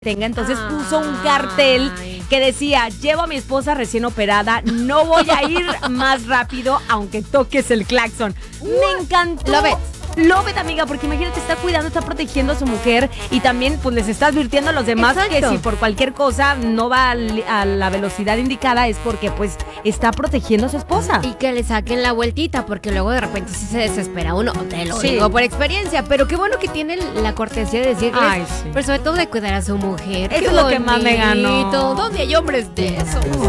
Entonces puso un cartel que decía: llevo a mi esposa recién operada, no voy a ir más rápido aunque toques el claxon. Me encantó. Love it, amiga, porque imagínate, está cuidando, está protegiendo a su mujer y también pues les está advirtiendo a los demás. Exacto. Que si por cualquier cosa no va a la velocidad indicada es porque pues está protegiendo a su esposa. Y que le saquen la vueltita, porque luego de repente sí se desespera uno, te lo digo por experiencia, pero qué bueno que tiene la cortesía de decirles, pero sobre todo de cuidar a su mujer. Eso es lo que más me ganó. ¿Dónde hay hombres de eso?